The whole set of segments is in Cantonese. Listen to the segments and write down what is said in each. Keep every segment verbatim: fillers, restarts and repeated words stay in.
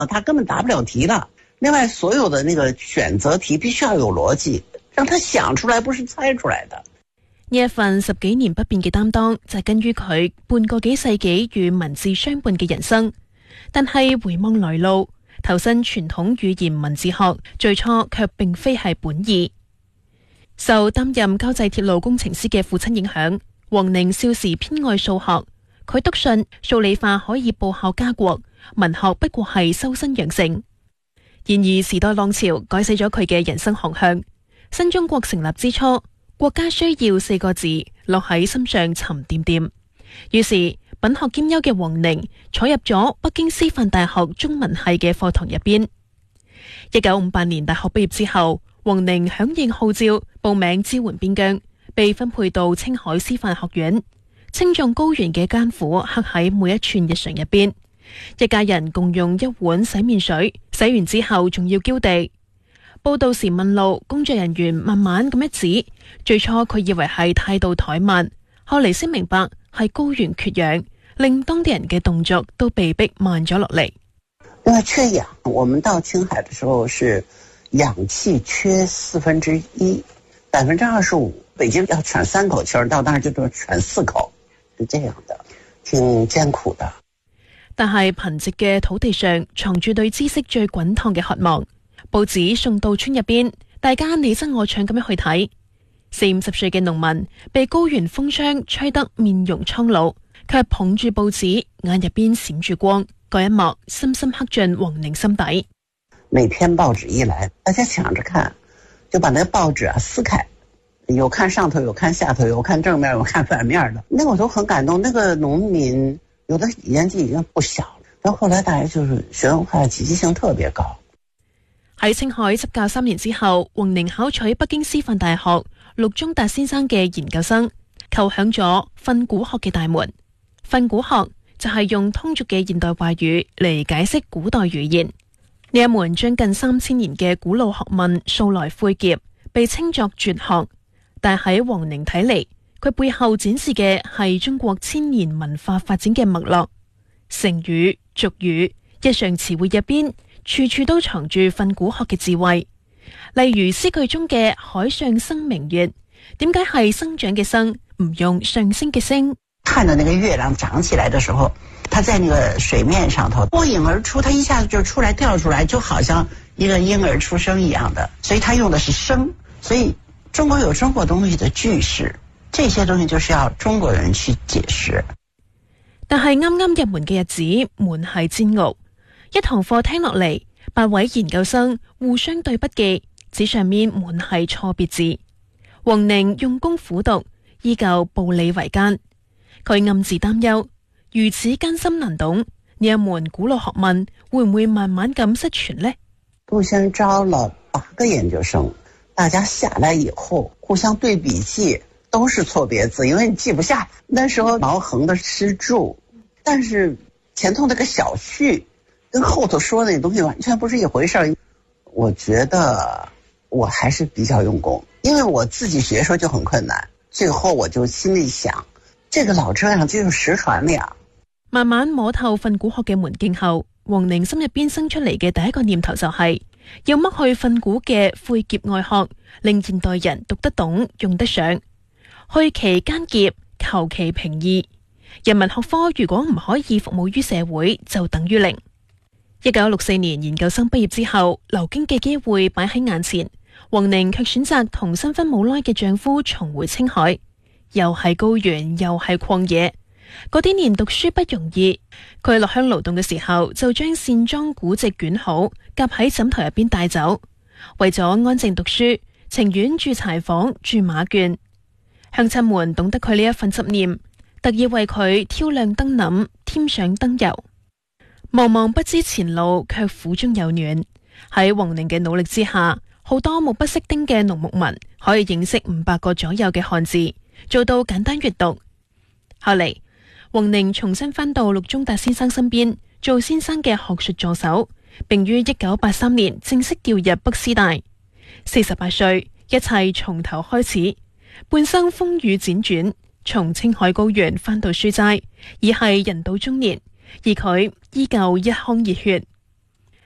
他根本答不了題了。另外所有的那個選擇題必須要有邏輯，讓他想出來，不是猜出來的。 呢一份十幾年不變嘅擔當，就係根於佢半個幾世紀與文字相伴嘅人生。但係回望來路，投身傳統語言文字學，最初卻並非係本意。受擔任交際鐵路工程師嘅父親影響，王寧少時偏愛數學。佢篤信數理化可以報效家國，文學不過係修身養性。然而時代浪潮改寫咗佢嘅人生航向。新中國成立之初，國家需要四個字落喺心上沉甸甸。於是品學兼優嘅王寧坐入咗北京師範大學中文系嘅課堂入邊。一九五八年大學畢業之後，王寧響應號召報名支援邊疆，被分配到青海師範學院。青藏高原嘅艱苦刻喺每一寸日常入邊，一家人共用一碗洗面水，洗完之後仲要澆地。報到時問路，工作人員慢慢咁一指，最初佢以為係態度怠慢，後嚟先明白係高原缺氧，令當地人嘅動作都被逼慢咗落嚟。 因為缺氧，我們到青海的時候是氧氣缺四分之一，百分之二十五，北京要喘三口氣兒，到那兒就都喘四口。是這樣的，挺艱苦的。 但係貧瘠嘅土地上藏住對知識最滾燙嘅渴望。報紙送到村入邊，大家你爭我搶咁樣去睇。四五十歲嘅農民被高原風霜吹得面容蒼老，卻捧住報紙，眼入邊閃住光。嗰一幕深深刻進王寧心底。 每篇報紙一來，大家搶着看，就把那個報紙啊撕開。有看上頭，有看下頭，有看正面，有看反面的。那我都很感動。那個農民有的年紀已經不小了，到後來大家就是學文化積極性特別高。 喺青海執教三年之後，王寧考取北京師範大學陸宗達先生嘅研究生，叩響咗訓詁學嘅大門。訓詁學就係用通俗嘅現代話語嚟解釋古代語言。呢一門將近三千年嘅古老學問，數來晦澀，被稱作絕學。但喺王寧睇嚟，佢背後展示嘅係中國千年文化發展嘅脈絡。成語、俗語、日常詞彙入邊，處處都藏住訓詁學嘅智慧。例如詩句中嘅海上生明月，點解係生長嘅生，唔用上升嘅升？ 看着那個月亮長起來的時候，它在那個水面上頭脫穎而出，它一下子就出來跳出來，就好像一個嬰兒出生一樣的。所以它用的是生，所以中國有中國東西的句式，這些東西就是要中國人去解釋。 但係啱啱入門嘅日子，滿係煎熬。一堂課聽落嚟，八位研究生互相對筆記，紙上面滿係錯別字。王寧用功苦讀，依舊步履維艱。佢暗自擔憂，如此艱深難懂，呢一門古老學問會唔會慢慢咁失傳呢？ 杜先招了八個研究生，大家下來以後互相對筆記，都是錯別字，因為你記不下。那時候毛橫的詩注，但是前頭那個小序跟後頭說的那東西完全不是一回事。我覺得我還是比較用功，因為我自己學的時候就很困難，最後我就心裡想，這個老這樣就用實傳了呀。 慢慢摸透訓詁學嘅門徑後，王寧心入邊生出嚟嘅第一個念頭就係、是、要剝去訓詁嘅晦澀外殼，令現代人讀得懂用得上，去其艱澀，求其平易。人文學科如果唔可以服務於社會，就等於零。一九六四年研究生畢業之後，流經嘅機會擺喺眼前，王寧卻選擇同新婚冇耐嘅丈夫重回青海，又係高原，又係曠野。嗰啲年讀書不容易，佢落鄉勞動嘅時候就將線裝古籍捲好，夾喺枕頭入邊帶走。為咗安靜讀書，情願住柴房住馬圈。鄉親們懂得佢呢一份執念，特意為佢挑亮燈籠，添上燈油。茫茫不知前路，卻苦中有暖。喺王寧嘅努力之下，好多目不識丁嘅農牧民可以認識五百個左右嘅漢字，做到簡單閱讀。後嚟，王寧重新返到陸宗達先生身邊，做先生嘅學術助手，並於一九八三年正式調入北師大。四十八歲，一切從頭開始。半生風雨輾轉，從青海高原返到書齋，已係人到中年，而佢依舊一腔熱血。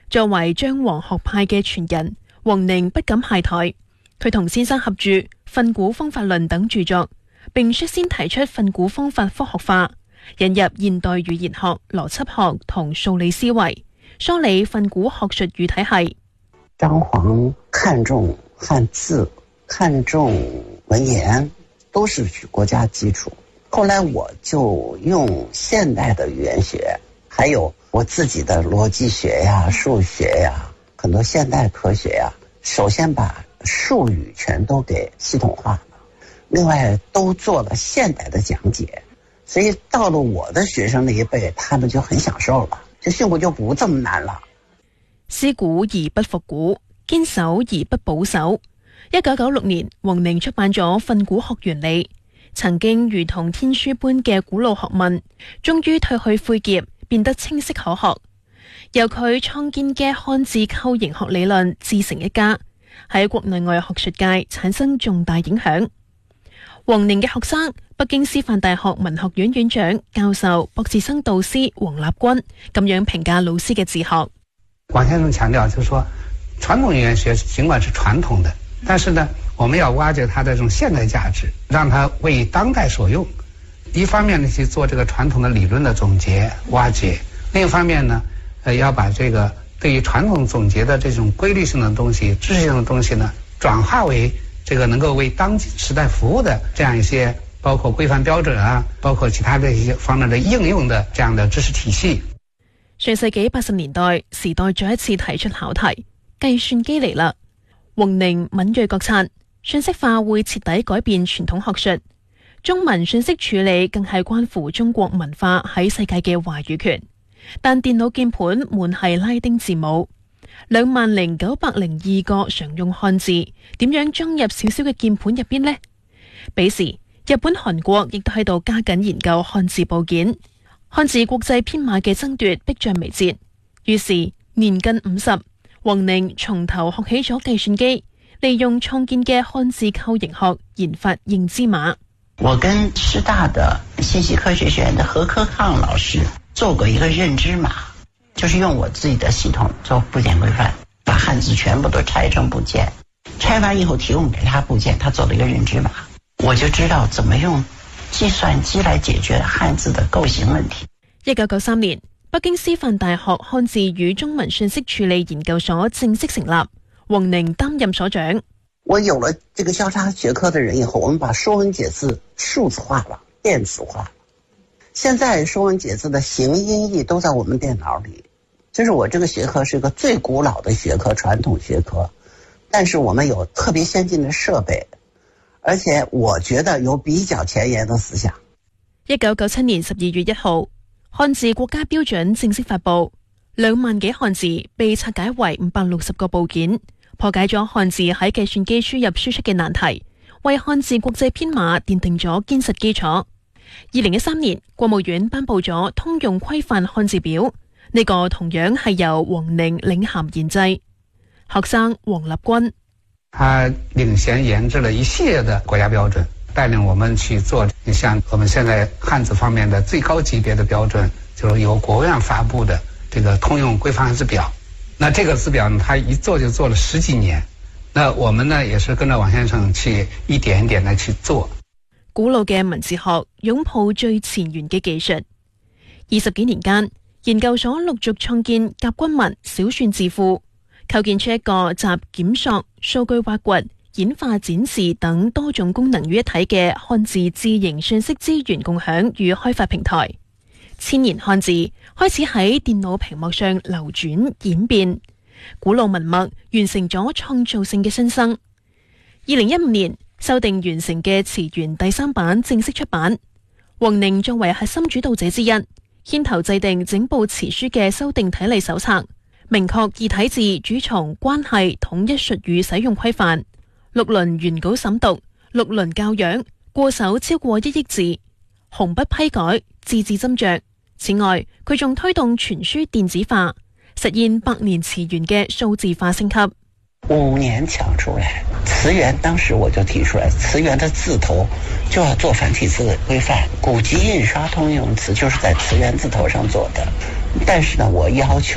作為張黃學派嘅傳人，王寧不敢懈怠，佢同先生合著《訓詁方法論》等著作，並率先提出訓詁方法科學化，引入現代語言學、邏輯學同數理思維，梳理訓詁學術語體系。 張黃看重漢字，看重文言，都是國家基礎。後來我就用現代的語言學，還有我自己的邏輯學呀、數學呀，很多現代科學呀，首先把術語全都給系統化了，另外都做了現代的講解，所以到了我的學生那一輩，他們就很享受了，就訓詁就不這麼難了。 思古而不復古，堅守而不保守。一九九六年，王寧出版咗《訓詁學原理》，曾經如同天書般嘅古老學問，終於褪去晦澀，變得清晰可學。由佢創建嘅漢字構形學理論自成一家，喺國內外學術界產生重大影響。王寧嘅學生，北京師範大學文學院院長、教授、博士生導師王立軍咁樣評價老師嘅自學。 王先生強調，就是說傳統語言學儘管是傳統的，但是呢，我們要挖掘它的這種現代價值，讓它為當代所用。一方面呢，去做這個傳統的理論的總結挖掘；另一方面呢，呃，要把這個對於傳統總結的這種規律性的東西、知識性的東西呢，轉化為這個能夠為當今時代服務的這樣一些，包括規範標準啊，包括其他的一些方面的應用的這樣的知識體系。 上世紀八十年代，時代再一次提出考題，計算機嚟啦。王寧敏銳覺察，信息化會徹底改變傳統學術，中文信息處理更係關乎中國文化喺世界嘅話語權。但電腦鍵盤滿係拉丁字母，兩萬零九百零二個常用漢字，點樣裝入少少嘅鍵盤入邊呢？彼時，日本、韓國亦都喺度加緊研究漢字部件。漢字國際編碼嘅爭奪迫在眉睫，於是年近五十，王寧從頭學起咗計算機，利用創建嘅漢字構形學研發認知碼。 我跟師大的信息科學學院的何科康老師做過一個認知碼，就是用我自己的系統做部件規範，把漢字全部都拆成部件，拆完以後提供給他部件，他做了一個認知碼，我就知道怎麼用計算機來解決漢字的構形問題。 一九九三年，北京師範大學漢字與中文信息處理研究所正式成立，王寧擔任所長。 我有了這個交叉學科的人以後，我們把說文解字數字化了，電子化了。現在說文解字的形音義都在我們電腦裏。就是我這個學科是一個最古老的學科，傳統學科，但是我們有特別先進的設備，而且我覺得有比較前沿的思想。 一九九七年十二月一號，漢字國家標準正式發布，兩萬幾漢字被拆解為五百六十個部件，破解咗漢字喺計算機輸入輸出嘅難題，為漢字國際編碼奠定咗堅實基礎。二零一三年，國務院頒布咗通用規範漢字表，呢、這個同樣係由王寧領銜研製。學生王立軍， 他領銜研製了一系列的國家標準，帶領我們去做像我們現在漢字方面的最高級別的標準，就是由國務院發布的這個通用規範漢字表。那這個字表呢，他一做就做了十幾年。那我們呢，也是跟着王先生去一點一點的去做。 古老嘅文字學擁抱最前沿嘅技術。二十幾年間，研究所陸續創建甲骨文小篆字庫，構建出一個集檢索、數據挖掘、演化展示等多種功能於一體嘅漢字字形信息資源共享與開發平台。千年漢字開始喺電腦屏幕上流轉演變，古老文墨完成咗創造性嘅新生。二零一五年，修訂完成嘅詞源第三版正式出版。王寧作為核心主導者之一，牽頭制定整部詞書嘅修訂體例手冊，明確異體字主從關係統一術語使用規範，六輪原稿審讀，六輪校樣，過手超過一億字，紅筆批改，字字斟酌。此外，佢仲推動全書電子化，實現百年詞源嘅數字化升級。 五年搶出來，詞源當時我就提出來，詞源的字頭就要做繁體字規範，古籍印刷通用詞就是在詞源字頭上做的。但是呢，我要求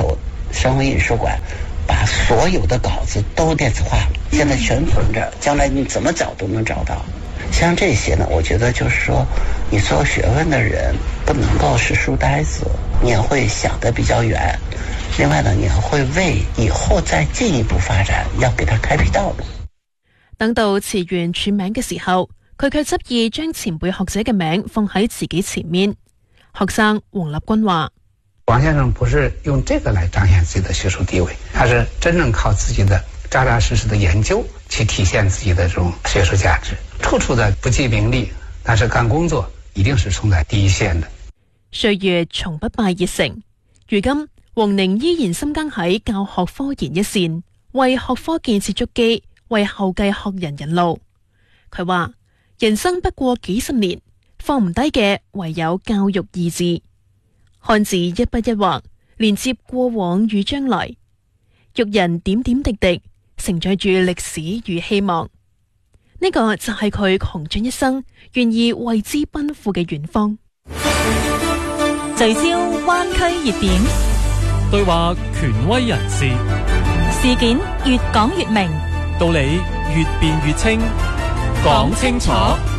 省委印书馆把所有的稿子都电子化了，现在全存着，将来你怎么找都能找到。像这些呢，我觉得就是说，你做学问的人不能够是书呆子，你也会想得比較遠。另外呢，你也會為以後再進一步發展，要給他開闢道路。 等到辭完署名嘅時候，佢卻執意將前輩學者嘅名放喺自己前面。學生王立軍話： 王先生不是用這個來彰顯自己的學術地位，他是真正靠自己的扎扎實實的研究去體現自己的這種學術價值，處處的不計名利，但是幹工作一定是衝在第一線的。 歲月從不敗熱誠，如今王寧依然深耕喺教學科研一線，為學科建設築基，為後繼學人引路。佢話：人生不過幾十年，放唔低嘅唯有教育二字。漢字一筆一畫，連接過往與將來，育人點點滴滴，承載住歷史與希望。呢、這個就係佢窮盡一生，願意為之奔赴嘅遠方。 聚焦灣區熱點， 對話權威人士， 事件越講越明， 道理越辯越清，講清楚。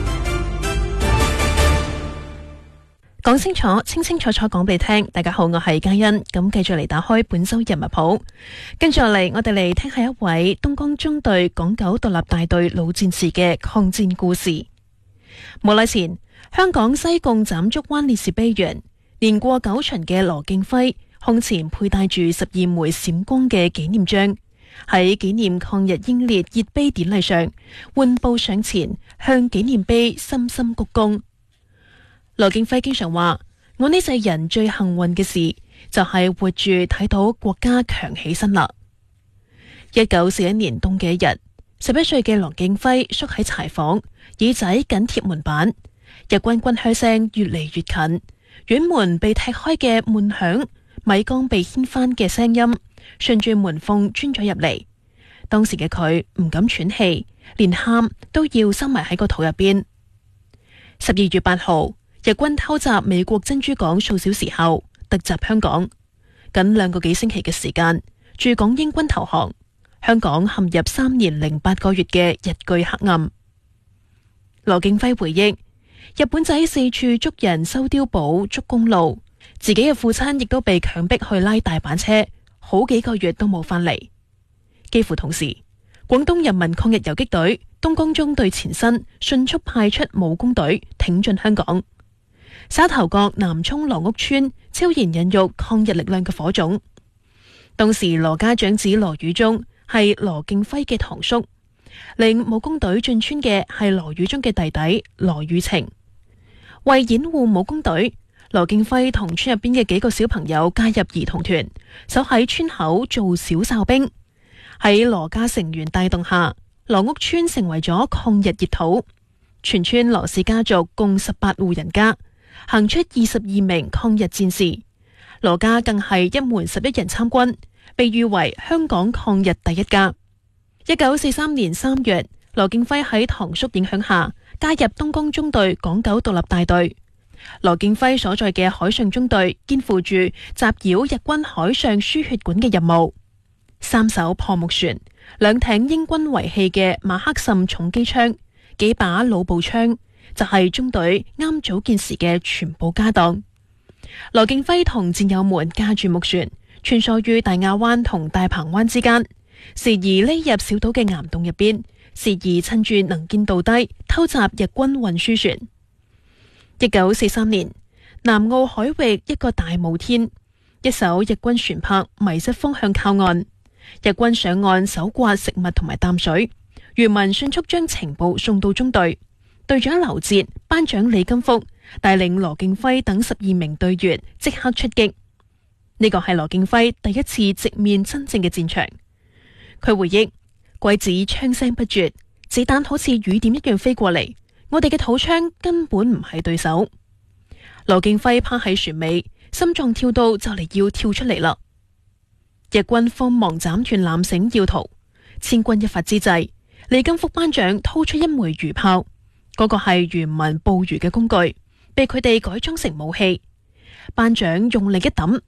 講清楚，清清楚楚講俾你聽。大家好，我係嘉欣，咁繼續嚟打開本周人物譜。跟住落嚟，我哋嚟聽下一位東江中隊港九獨立大隊老戰士嘅抗戰故事。冇耐前，香港西貢斬竹灣烈士碑園，年過九旬嘅羅敬輝胸前佩戴住十二枚閃光嘅紀念章，喺紀念抗日英烈熱碑典禮上，緩步上前向紀念碑深深鞠躬。羅敬輝經常話：我呢世人最幸運嘅事就係活住睇到國家強起身啦。一九四一年冬嘅一日，十一歲嘅羅敬輝縮喺柴房，耳仔緊貼門板，日軍軍噓聲越嚟越近，院門被踢開嘅悶響，米缸被掀翻嘅聲音，順住門縫鑽咗入嚟。當時嘅佢唔敢喘氣，連喊都要收埋喺個肚入邊。十二月八號。日軍偷襲美國珍珠港數小時後，突襲香港，僅兩個幾星期嘅時間，駐港英軍投降，香港陷入三年零八個月嘅日據黑暗。羅敬輝回憶，日本仔四處捉人收碉堡、捉公路，自己嘅父親亦都被強迫去拉大板車，好幾個月都冇返嚟。幾乎同時，廣東人民抗日游擊隊東江中隊前身迅速派出武工隊挺進香港。沙頭角南涌羅屋村悄然孕育抗日力量嘅火種。當時羅家長子羅宇忠係羅敬輝嘅堂叔，令武工隊進村嘅係羅宇忠嘅弟弟羅宇晴。為掩護武工隊，羅敬輝同村入邊嘅幾個小朋友加入兒童團，守喺村口做小哨兵。喺羅家成員帶動下，羅屋村成為咗抗日熱土。全村羅氏家族共十八戶人家，行出二十二名抗日戰士，羅家更係一門十一人參軍，被譽為香港抗日第一家。一九四三年三月，羅敬輝喺堂叔影響下加入東江中隊港九獨立大隊。羅敬輝所在嘅海上中隊肩負住襲擾日軍海上輸血管嘅任務，三艘破木船，兩艇英軍遺棄嘅馬克沁重機槍，幾把老步槍，就係中隊啱組建時嘅全部家當。羅敬輝同戰友們駕住木船，穿梭於大亞灣同大鵬灣之間，時而匿入小島嘅岩洞入邊，時而趁住能見度低偷襲日軍運輸船。一九四三年，南澳海域一個大霧天，一艘日軍船舶迷失方向靠岸，日軍上岸搜刮食物同埋淡水，漁民迅速將情報送到中隊。隊長劉捷、班長李金福帶領羅敬輝等十二名隊員即刻出擊。呢個係羅敬輝第一次直面真正嘅戰場。佢回憶，鬼子槍聲不絕，子彈好似雨點一樣飛過嚟，我哋嘅土槍根本唔係對手。羅敬輝趴喺船尾，心臟跳到就嚟要跳出嚟啦。日軍慌忙斬斷纜繩要逃，千鈞一髮之際，李金福班長掏出一枚魚炮。嗰個係漁民捕魚嘅工具，被佢哋改裝成武器。班長用力一抌，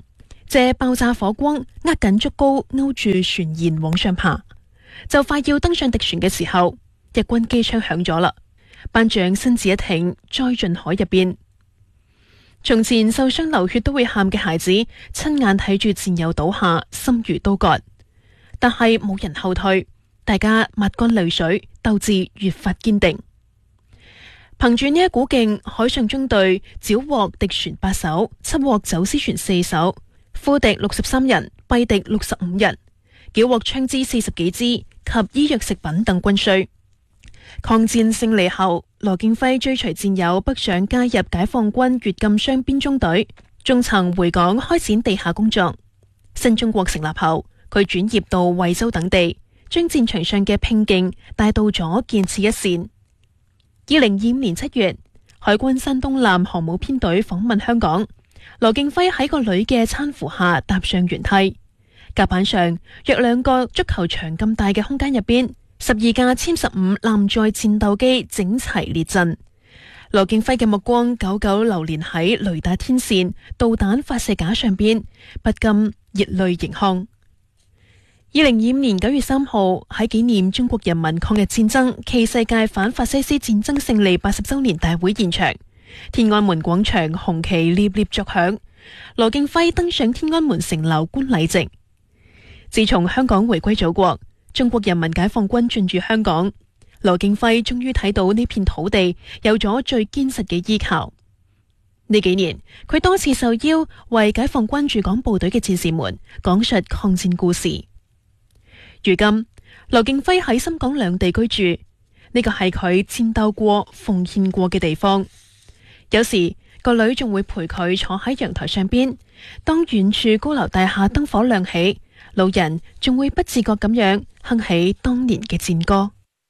借爆炸火光握緊竹篙勾住船舷往上爬，就快要登上敵船嘅時候，日軍機槍響咗啦，班長身子一挺，栽進海入邊。從前受傷流血都會喊嘅孩子，親眼睇住戰友倒下，心如刀割，但係冇人後退，大家抹乾淚水，鬥志越發堅定。憑住呢一股勁，海上中隊繳獲敵船八艘，緝獲走私船四艘，俘敵六十三人，斃敵六十五人，繳獲槍支四十幾支及醫藥食品等軍需。抗戰勝利後，羅敬輝追隨戰友北上加入解放軍粵贛雙邊中隊，仲曾回港開展地下工作。新中國成立後，佢轉業到惠州等地，將戰場上嘅拼勁帶到咗建設一線。二零二五年七月，海軍山東艦航母編隊訪問香港，羅敬輝喺個女嘅攙扶下踏上舷梯，甲板上約兩個足球場咁大嘅空間入邊，十二架殲十五艦載戰鬥機整齊列陣。羅敬輝嘅目光久久流連喺雷達天線、導彈發射架上邊，不禁熱淚盈眶。二零二五年九月三號，喺紀念中國人民抗日戰爭暨世界反法西斯戰爭勝利八十周年大會現場，天安門廣場紅旗獵獵作響，羅敬輝登上天安門城樓觀禮席。自從香港回歸祖國，中國人民解放軍進駐香港，羅敬輝終於睇到呢片土地有咗最堅實嘅依靠。呢幾年，佢多次受邀為解放軍駐港部隊嘅戰士們講述抗戰故事。如今，羅敬輝喺深港兩地居住，呢個係佢戰鬥過、奉獻過嘅地方。有時個女仲會陪佢坐喺陽台上邊，當遠處高樓大廈燈火亮起，老人仲會不自覺咁樣哼起當年嘅戰歌。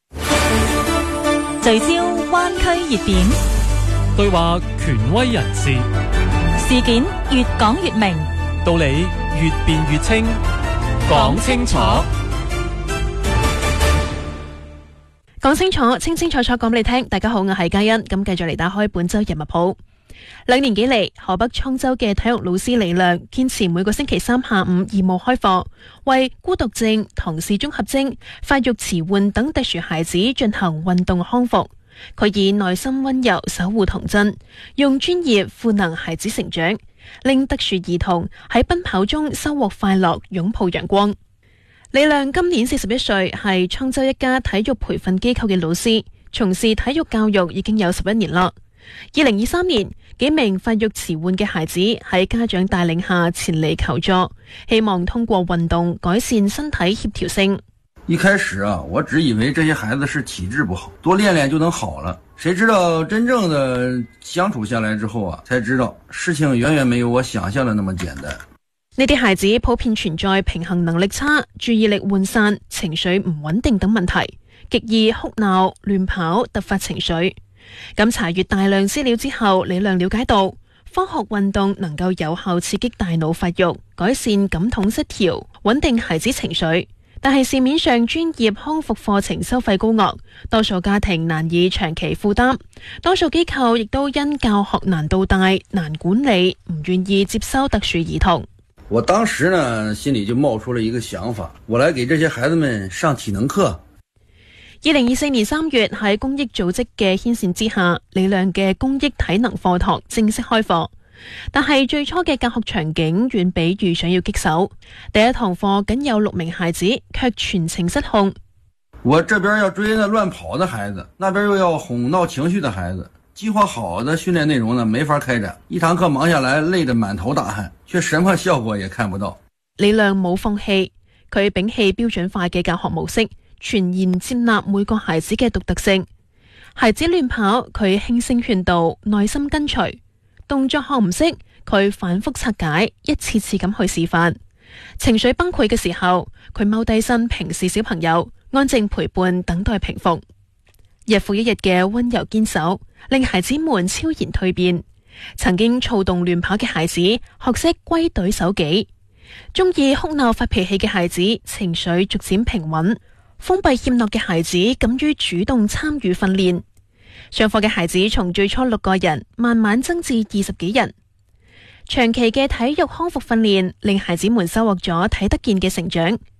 聚焦灣區熱點， 對話權威人士， 事件越講越明， 道理越辯越清，講清楚。 講清楚，清清楚楚講俾你聽。大家好，我係嘉欣，咁繼續嚟打開本周日物譜。兩年幾嚟，河北滄州嘅體育老師李亮堅持每個星期三下午義務開課，為孤獨症、唐氏綜合徵、發育遲緩等特殊孩子進行運動康復。佢以內心溫柔守護童真，用專業賦能孩子成長，令特殊兒童喺奔跑中收穫快樂，擁抱陽光。李亮今年四十一歲，係滄州一家體育培訓機構嘅老師，從事體育教育已經有十一年啦。二零二三年，幾名發育遲緩嘅孩子喺家長帶領下前嚟求助，希望通過運動改善身體協調性。 一開始啊，我只以為這些孩子是體質不好，多練練就能好了。誰知道真正的相處下來之後啊，才知道事情遠遠沒有我想象的那麼簡單。 呢啲孩子普遍存在平衡能力差、注意力渙散、情緒唔穩定等問題，極易哭鬧、亂跑、突發情緒。咁查閱大量資料之後，李亮了解到，科學運動能夠有效刺激大腦發育，改善感統失調，穩定孩子情緒。但係市面上專業康復課程收費高昂，多數家庭難以長期負擔，多數機構亦都因教學難度大、難管理，唔願意接收特殊兒童。 我當時呢，心裏就冒出了一個想法，我來給這些孩子們上體能課。 二零二四年三月，喺公益組織嘅牽線之下，李亮嘅公益體能課堂正式開課。但係最初嘅教學場景遠比預想要棘手，第一堂課僅有六名孩子，卻全程失控。 我這邊要追那亂跑的孩子，那邊又要哄鬧情緒的孩子，計劃好的訓練內容呢，沒法開展。一堂課忙下來，累得滿頭大汗，卻什麼效果也看不到。 李亮冇放棄，佢摒棄標準化嘅教學模式，全然接納每個孩子嘅獨特性。孩子亂跑，佢輕聲勸導，耐心跟隨。動作學唔識，佢反覆拆解，一次次咁去示範。情緒崩潰嘅時候，佢踎低身平視小朋友，安靜陪伴，等待平復。日復一日嘅溫柔堅守，令孩子們超然蛻變。曾經躁動亂跑嘅孩子學識歸隊守己，中意哭鬧發脾氣嘅孩子情緒逐漸平穩，封閉怯懦嘅孩子敢於主動參與訓練。上課嘅孩子從最初六個人慢慢增至二十幾人。 長期嘅體育康復訓練令孩子們收穫咗睇得見嘅成長。